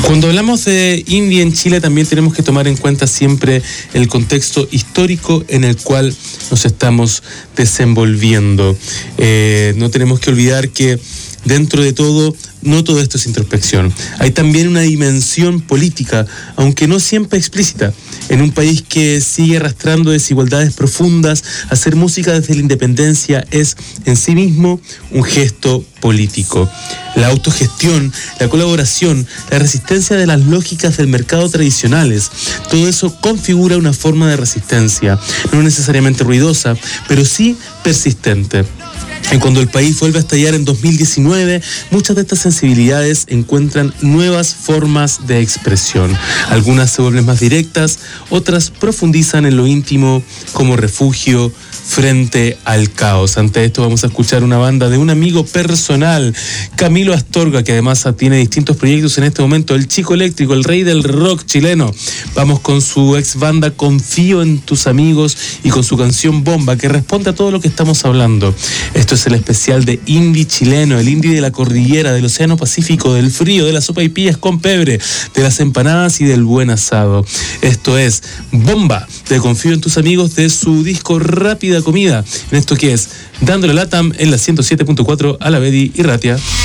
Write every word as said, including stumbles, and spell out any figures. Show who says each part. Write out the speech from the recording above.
Speaker 1: Cuando hablamos de indie en Chile también tenemos que tomar en cuenta siempre el contexto histórico en el cual nos estamos desenvolviendo. Eh, no tenemos que olvidar que dentro de todo, no todo esto es introspección. Hay también una dimensión política, aunque no siempre explícita. En un país que sigue arrastrando desigualdades profundas, hacer música desde la independencia es en sí mismo un gesto político. La autogestión, la colaboración, la resistencia de las lógicas del mercado tradicionales, todo eso configura una forma de resistencia, no necesariamente ruidosa, pero sí persistente. Y cuando el país vuelve a estallar en dos mil diecinueve, muchas de estas sensibilidades encuentran nuevas formas de expresión. Algunas se vuelven más directas, otras profundizan en lo íntimo como refugio frente al caos. Ante esto vamos a escuchar una banda de un amigo personal, Camilo Astorga, que además tiene distintos proyectos en este momento, el Chico Eléctrico, el rey del rock chileno. Vamos con su ex banda Confío en tus amigos y con su canción Bomba, que responde a todo lo que estamos hablando. Esto es el especial de indie chileno, el indie de la cordillera, del océano Pacífico, del frío, de las sopaipillas con pebre, de las empanadas y del buen asado. Esto es Bomba, de Confío en tus amigos, de su disco Rápida Comida, en esto que es Dándole Latam en la ciento siete punto cuatro a la Bedi y Ratia.